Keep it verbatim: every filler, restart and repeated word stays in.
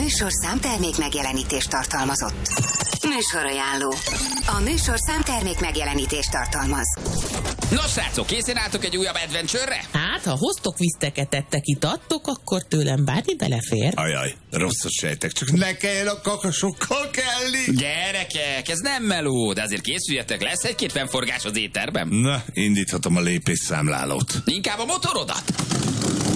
műsor számtermék megjelenítést tartalmazott. Műsorajánló. A műsor számtermék megjelenítést tartalmaz. Nos, srácok, készen álltok egy újabb adventure-re? Hát, ha hoztok viszteket, tettek, itattok, akkor tőlem bármi belefér. Ajaj, rosszat sejtek, csak ne kelljen a kakasokkal kelni. Gyerekek, ez nem meló, de azért készüljetek, lesz egy-két fennforgás az étterben. Na, indíthatom a lépésszámlálót. Inkább a motorodat.